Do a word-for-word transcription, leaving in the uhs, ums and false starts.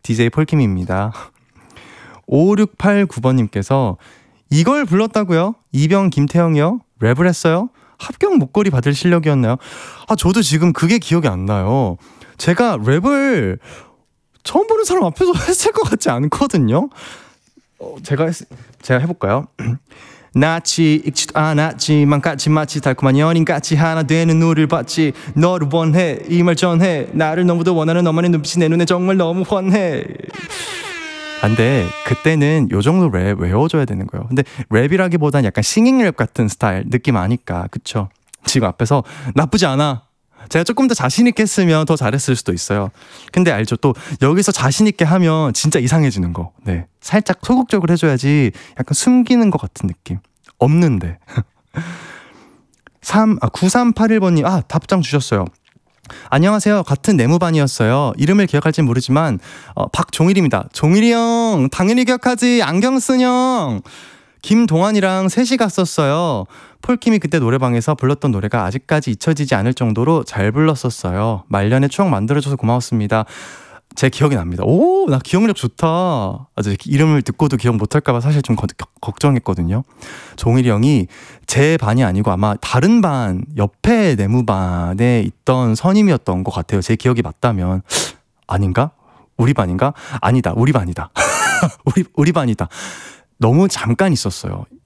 디제이 폴킴입니다. 오육팔구 번님께서 이걸 불렀다고요? 이병 김태형이요? 랩을 했어요? 합격 목걸이 받을 실력이었나요? 아, 저도 지금 그게 기억이 안 나요. 제가 랩을 처음 보는 사람 앞에서 했을 것 같지 않거든요. 어, 제가 했, 제가 해볼까요? 낯이 익지도 않았지만 같이 마치 달콤한 연인같이 하나 되는 우릴 봤지. 너를 원해 이 말 전해. 나를 너무도 원하는 너만의 눈빛이 내 눈에 정말 너무 환해. 근데 그때는 요 정도 랩 외워줘야 되는 거예요. 근데 랩이라기보단 약간 싱잉 랩 같은 스타일 느낌 아니까. 그쵸? 지금 앞에서 나쁘지 않아. 제가 조금 더 자신 있게 했으면 더 잘했을 수도 있어요. 근데 알죠? 또 여기서 자신 있게 하면 진짜 이상해지는 거. 네, 살짝 소극적으로 해줘야지 약간 숨기는 것 같은 느낌. 없는데. 삼, 아, 구삼팔일 번님 아 답장 주셨어요. 안녕하세요. 같은 내무반이었어요. 이름을 기억할진 모르지만 어, 박종일입니다. 종일이 형 당연히 기억하지. 안경 쓴 형. 김동환이랑 셋이 갔었어요. 폴킴이 그때 노래방에서 불렀던 노래가 아직까지 잊혀지지 않을 정도로 잘 불렀었어요. 말년의 추억 만들어줘서 고마웠습니다. 제 기억이 납니다. 오, 나 기억력 좋다. 아직 이름을 듣고도 기억 못할까봐 사실 좀 거, 걱정했거든요. 종일이 형이 제 반이 아니고 아마 다른 반, 옆에 내무반에 있던 선임이었던 것 같아요. 제 기억이 맞다면. 아닌가? 우리 반인가? 아니다, 우리 반이다. 우리, 우리 반이다. 너무 잠깐 있었어요.